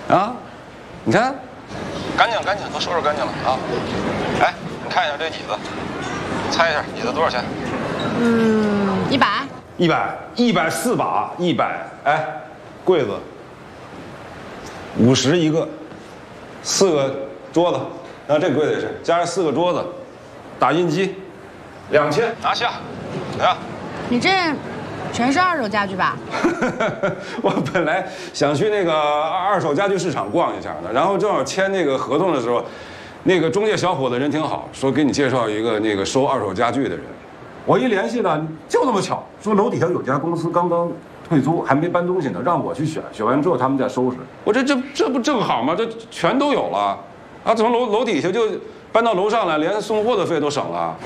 啊，你看， 干净，都收拾干净了啊！哎，你看一下这椅子，猜一下椅子多少钱 100，140把，100。哎，柜子50一个，4个桌子，然后这柜子也是，加上4个桌子，打印机，2000， 拿下，怎样？ 你这全是二手家具吧？ 我本来想去那个二手家具市场逛一下的，然后正好签那个合同的时候，那个中介小伙子人挺好，说给你介绍一个那个收二手家具的人。我一联系呢，就那么巧，说楼底下有家公司刚刚退租，还没搬东西呢，让我去选，选完之后他们再收拾。我这不正好吗？这全都有了，啊，从楼底下就搬到楼上来，连送货的费都省了。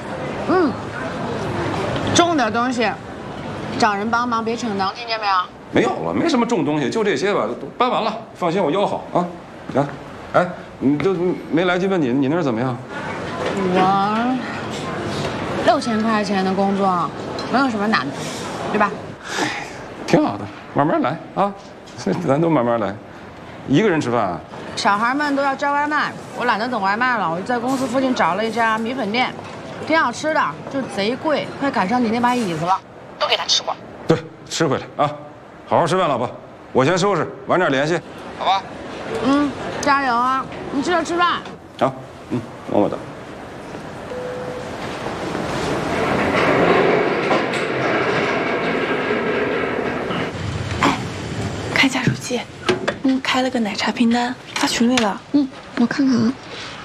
重点东西，找人帮忙别逞能，听见没有？ 没有了，没什么重东西，就这些吧，都搬完了，放心，我腰好啊。行，哎，你都没来及问你那儿怎么样？ 我6000块钱的工作，没有什么难的，对吧？ 挺好的，慢慢来啊，咱都慢慢来。一个人吃饭啊？ 小孩们都要叫外卖，我懒得等外卖了，我就在公司附近找了一家米粉店，挺好吃的，就贼贵，快赶上你那把椅子了，都给他吃光。 对，吃回来啊，好好吃饭，老婆，我先收拾，晚点联系，好吧？ 加油啊！你记得吃饭。 好，么么哒。 看一下手机，开了个奶茶拼单，发群里了。 我看看啊。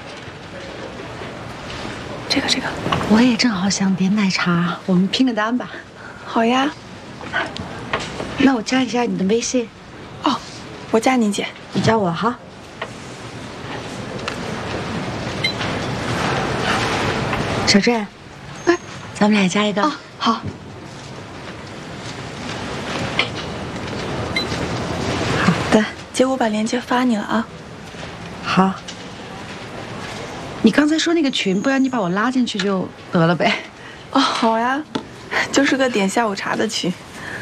这个， 我也正好想点奶茶，我们拼个单吧。 好呀。 那我加一下你的微信。 哦，我加你姐， 你加我哈。小郑，哎，咱们俩加一个。 好。好的，姐，我把链接发你了啊。 好。你刚才说那个群，不然你把我拉进去就得了呗。 哦，好呀，就是个点下午茶的群。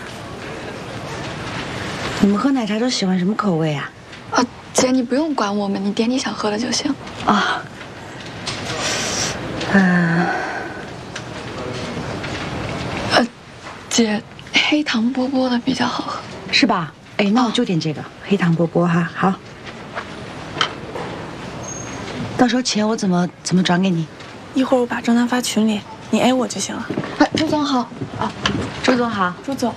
你们喝奶茶都喜欢什么口味啊？ 姐，你不用管我们，你点你想喝的就行。 啊。 姐，黑糖波波的比较好喝， 是吧？哎，那我就点这个黑糖波波哈。好，到时候钱我怎么转给你？ 一会儿我把账单发群里，你 A 我就行了。 哎，朱总好。 啊，朱总好。 朱总。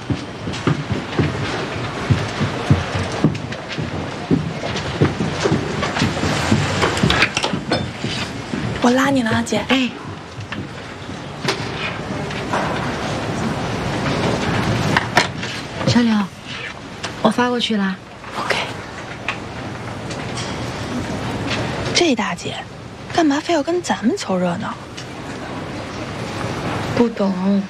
我拉你了啊，姐。 哎。小柳，我发过去了。 OK。这大姐，干嘛非要跟咱们凑热闹？ 不懂。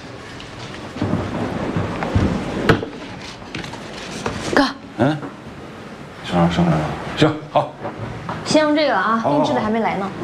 哥。 上行好。 先用这个啊，定制的还没来呢。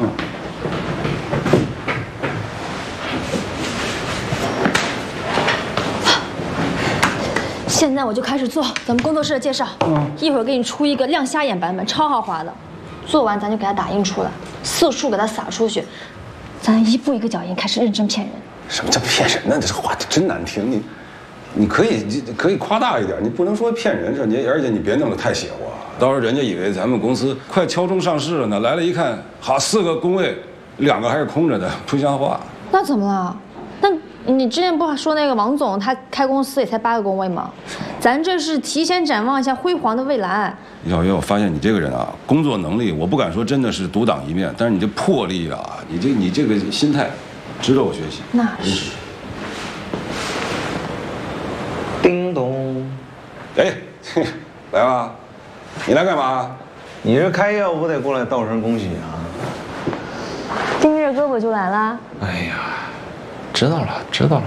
现在我就开始做咱们工作室的介绍，一会儿给你出一个亮瞎眼版本，超豪华的。做完咱就给它打印出来，色数给它撒出去，咱一步一个脚印开始认真骗人。 什么叫骗人呢？这话真难听。你可以夸大一点，你不能说骗人而且你别弄得太邪乎，到时候人家以为咱们公司快敲钟上市了呢，来了一看，好4个工位，2个还是空着的，不像话。 那怎么了？那你之前不是说那个王总他开公司也才8个工位吗？咱这是提前展望一下辉煌的未来。 小月，我发现你这个人啊，工作能力我不敢说真的是独当一面，但是你这魄力啊，你这个心态，值得我学习。 那是。 叮咚， 哎，来吧，你来干嘛？ 你这开业务不得过来道声恭喜啊？ 盯着胳膊就来啦。 哎呀，知道了。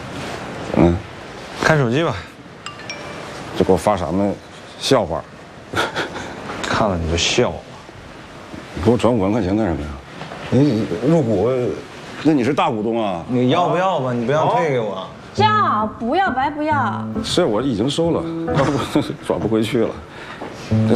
看手机吧。 这给我发什么笑话？ 看了你就笑。 你给我转5万块钱干什么呀？你入股，那你是大股东啊？ 你要不要吧？你不要退给我。 要不要白不要？ 是我已经收了，要不转不回去了。这